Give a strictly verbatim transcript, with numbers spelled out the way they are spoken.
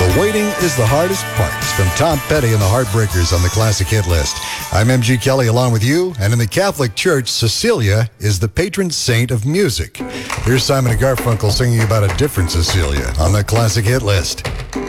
The waiting is the hardest part. From Tom Petty and the Heartbreakers on the Classic Hit List. I'm M G Kelly along with you, and in the Catholic Church, Cecilia is the patron saint of music. Here's Simon and Garfunkel singing about a different Cecilia on the Classic Hit List.